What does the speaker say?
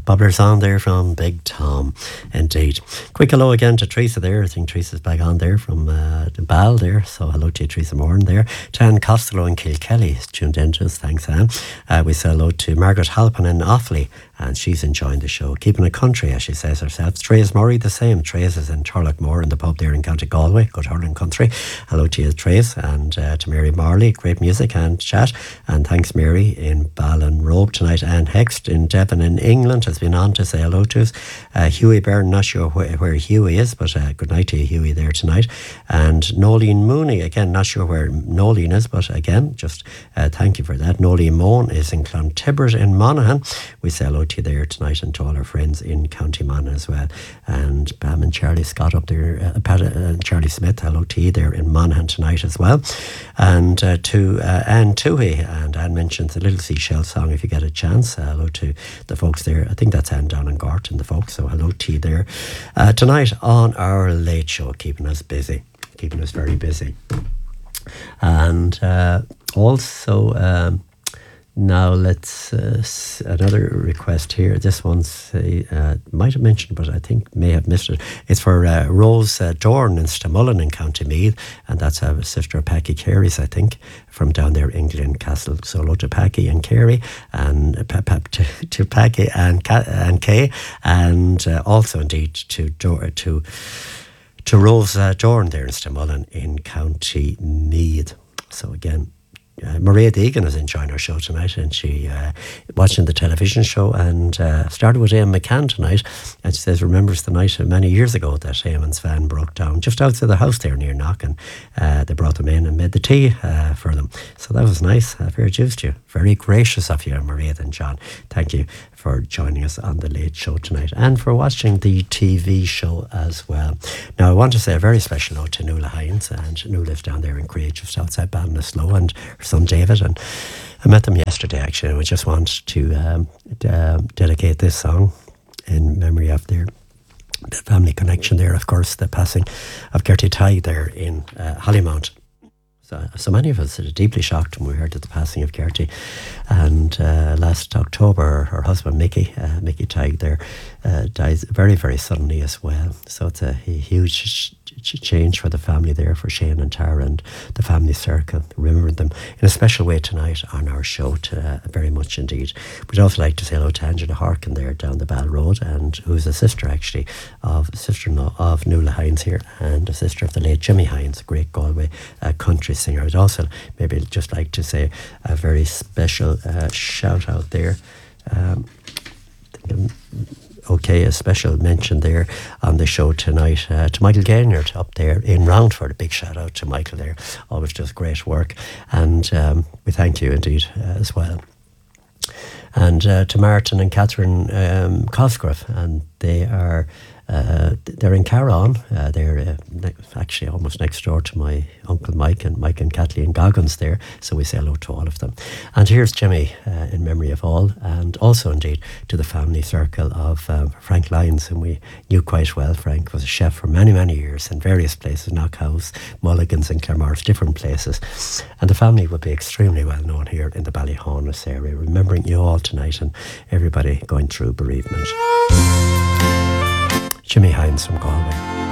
Bobblers on there from Big Tom, indeed. Quick hello again to Teresa there. I think Teresa's back on there from the Ball there. So hello to you, Teresa Moran there. To Anne Costello in Kilkelly is tuned in to us. Thanks, Anne. We say hello to Margaret Halpin in Offaly, and she's enjoying the show. Keeping it country, as she says herself. Trace Murray, the same. Trace is in Turlockmore in the pub there in County Galway. Good hurling country. Hello to you, Trace, and to Mary Marley. Great music and chat. And thanks, Mary, in Ballinrobe tonight. And Hext in Devon in England has been on to say hello to us. Hughie Byrne, not sure where Hughie is, but good night to you, Hughie, there tonight. And Nolene Mooney, again, not sure where Nolene is, but again, just thank you for that. Nolene Moan is in Clontibret in Monaghan. We say hello to you there tonight, and to all our friends in County Monaghan as well. And Pam and Charlie Scott up there, Pat and Charlie Smith, hello to you there in Monaghan tonight as well. And to Anne Toohey, and Anne mentions the Little Seashell song if you get a chance. Hello to the folks there. I think that's Anne down in Gort and the folks, so hello to you there. Tonight on our late show, keeping us busy, keeping us very busy. And also now let's another request here. This one's might have mentioned, but I think may have missed it. It's for Rose Dorn in Stamullen in County Meath, and that's a sister of Packy Carey's, I think, from down there in Castle. So hello to Packy and Carey, and to Packy and Kay, and also indeed to Rose Dorn there in Stamullen in County Meath. So again, Maria Deegan is enjoying our show tonight, and she watching the television show, and started with Eamon McCann tonight, and she says remembers the night many years ago that Eamon's van broke down just outside the house there near Knock, and they brought them in and made the tea for them. So that was nice. Fair dues to you. Very gracious of you, Maria and John. Thank you for joining us on the late show tonight, and for watching the TV show as well. Now I want to say a very special note to Nuala Hines, and Nuala lives down there in Creage just outside Ballinasloe, and her son David, and I met them yesterday actually, and we just want to dedicate this song in memory of the family connection there, of course, the passing of Gertie Tighe there in Hollymount. So many of us are deeply shocked when we heard of the passing of Gertie, and last October her husband Mickey Tighe there dies very, very suddenly as well. So it's a huge change for the family there, for Shane and Tara and the family circle. Remember them in a special way tonight on our show, very much indeed. We'd also like to say hello to Angela Harkin there down the Ball Road, and who's a sister actually of sister-in-law of Nuala Hines here, and a sister of the late Jimmy Hines, a great Galway country singer. I'd also maybe just like to say a very special shout out there. A special mention there on the show tonight to Michael Gaynard up there in Roundford. A big shout out to Michael there, always does great work, and we thank you indeed as well. And to Martin and Catherine Cosgrove, and they are they're in Carron. They're actually almost next door to my Uncle Mike and Kathleen Goggins there, so we say hello to all of them. And here's Jimmy in memory of all, and also indeed to the family circle of Frank Lyons, whom we knew quite well. Frank was a chef for many, many years in various places, Knockhouse, Mulligan's and Claremorris, different places, and the family would be extremely well known here in the Ballyhaunis area. Remembering you all tonight, and everybody going through bereavement. Jimmy Hines from Galway.